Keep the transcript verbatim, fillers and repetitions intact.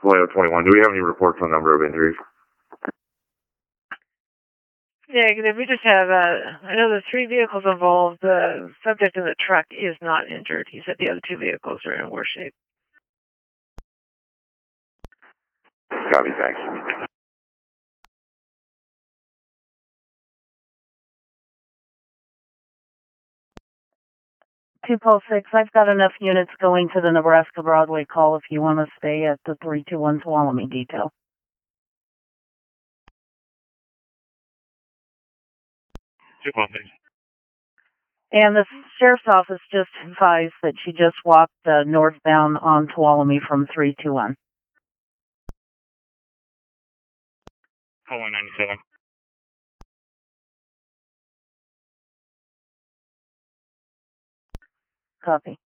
Toledo twenty-one. Do we have any reports on number of injuries? Negative. We just have, uh, I know the three vehicles involved. The subject in the truck is not injured. He said the other two vehicles are in worse shape. Copy, thanks. two Pulse six, I've got enough units going to the Nebraska Broadway call if you want to stay at the three two one Tuolumne detail. two Pulse six. And the sheriff's office just advised that she just walked uh, northbound on Tuolumne from three two one. Call one ninety-seven. Copy.